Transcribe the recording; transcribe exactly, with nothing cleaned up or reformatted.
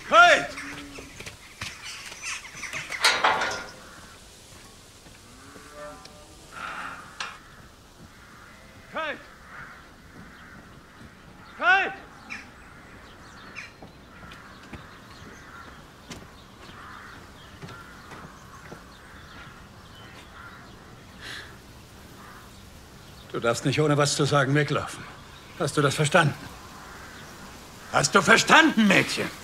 Kate! Kate! Kate! Du darfst nicht ohne was zu sagen weglaufen. Hast du das verstanden? Hast du verstanden, Mädchen?